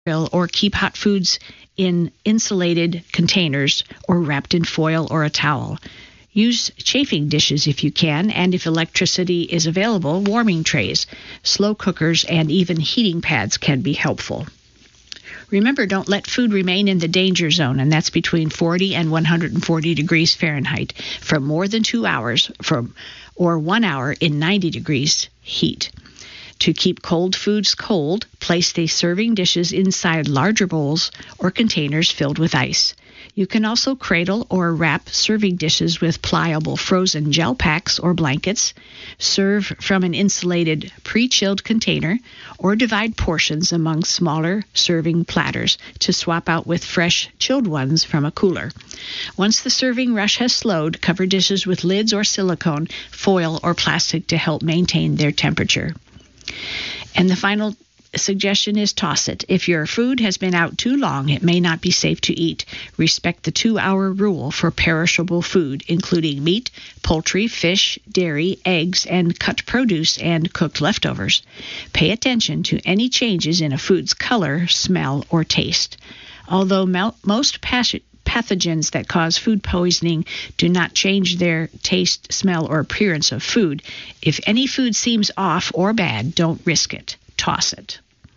or keep hot foods in insulated containers or wrapped in foil or a towel. Use chafing dishes if you can, and if electricity is available, warming trays, slow cookers, and even heating pads can be helpful. Remember, don't let food remain in the danger zone, and that's between 40 and 140 degrees Fahrenheit, for more than 2 hours or 1 hour in 90 degrees heat. To keep cold foods cold, place the serving dishes inside larger bowls or containers filled with ice. You can also cradle or wrap serving dishes with pliable frozen gel packs or blankets, serve from an insulated pre-chilled container, or divide portions among smaller serving platters to swap out with fresh chilled ones from a cooler. Once the serving rush has slowed, cover dishes with lids or silicone, foil, or plastic to help maintain their temperature. And the final suggestion is toss it. If your food has been out too long, it may not be safe to eat. Respect the 2-hour rule for perishable food, including meat, poultry, fish, dairy, eggs, and cut produce and cooked leftovers. Pay attention to any changes in a food's color, smell, or taste. Although most pathogens that cause food poisoning do not change their taste, smell, or appearance of food, if any food seems off or bad, don't risk it. Toss it.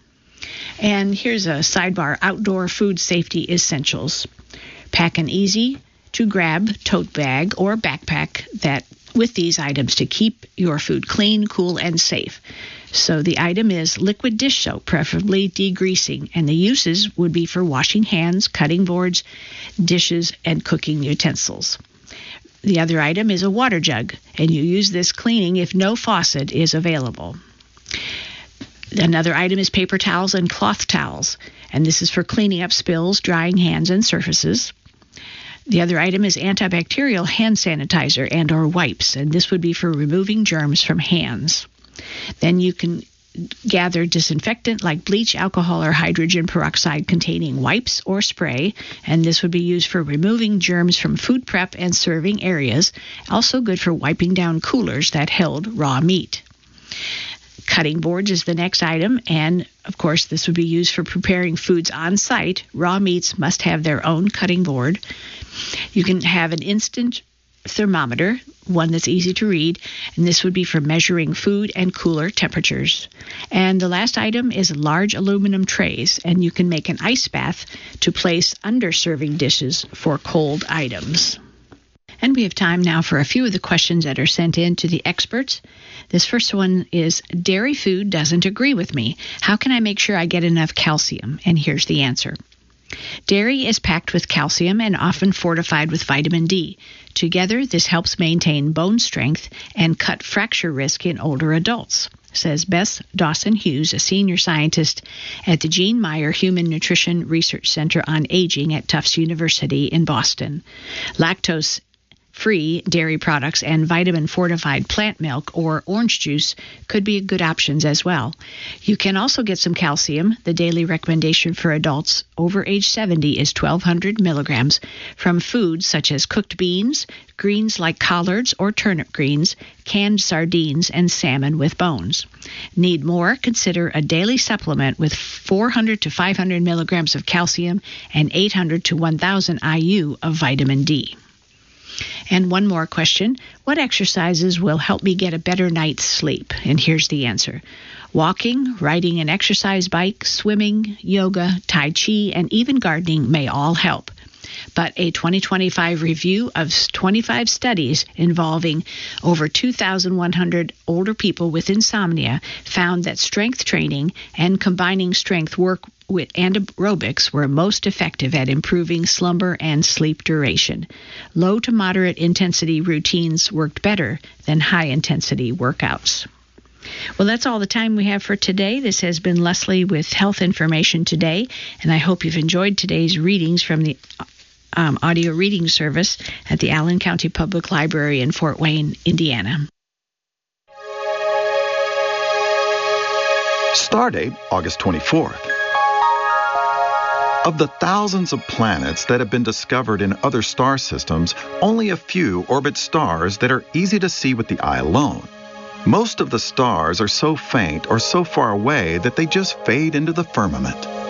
And here's a sidebar: outdoor food safety essentials. Pack an easy-to-grab tote bag or backpack with these items to keep your food clean, cool, and safe. So the item is liquid dish soap, preferably degreasing, and the uses would be for washing hands, cutting boards, dishes, and cooking utensils. The other item is a water jug, and you use this cleaning if no faucet is available. Another item is paper towels and cloth towels, and this is for cleaning up spills, drying hands and surfaces. The other item is antibacterial hand sanitizer and or wipes, and this would be for removing germs from hands. Then you can gather disinfectant like bleach, alcohol, or hydrogen peroxide containing wipes or spray, and this would be used for removing germs from food prep and serving areas, also good for wiping down coolers that held raw meat. Cutting boards is the next item, and of course this would be used for preparing foods on site. Raw meats must have their own cutting board. You can have an instant thermometer, one that's easy to read, and this would be for measuring food and cooler temperatures. And the last item is large aluminum trays, and you can make an ice bath to place under serving dishes for cold items. And we have time now for a few of the questions that are sent in to the experts. This first one is, dairy food doesn't agree with me. How can I make sure I get enough calcium? And here's the answer. Dairy is packed with calcium and often fortified with vitamin D. Together, this helps maintain bone strength and cut fracture risk in older adults, says Beth Dawson-Hughes, a senior scientist at the Gene Meyer Human Nutrition Research Center on Aging at Tufts University in Boston. Lactose-free dairy products and vitamin-fortified plant milk or orange juice could be good options as well. You can also get some calcium. The daily recommendation for adults over age 70 is 1,200 milligrams from foods such as cooked beans, greens like collards or turnip greens, canned sardines, and salmon with bones. Need more? Consider a daily supplement with 400 to 500 milligrams of calcium and 800 to 1,000 IU of vitamin D. And one more question. What exercises will help me get a better night's sleep? And here's the answer. Walking, riding an exercise bike, swimming, yoga, tai chi, and even gardening may all help. But a 2025 review of 25 studies involving over 2,100 older people with insomnia found that strength training and combining strength work with aerobics were most effective at improving slumber and sleep duration. Low to moderate intensity routines worked better than high intensity workouts. Well, that's all the time we have for today. This has been Leslie with Health Information Today, and I hope you've enjoyed today's readings from the audio reading service at the Allen County Public Library in Fort Wayne, Indiana. Stardate, August 24th. Of the thousands of planets that have been discovered in other star systems, only a few orbit stars that are easy to see with the eye alone. Most of the stars are so faint or so far away that they just fade into the firmament.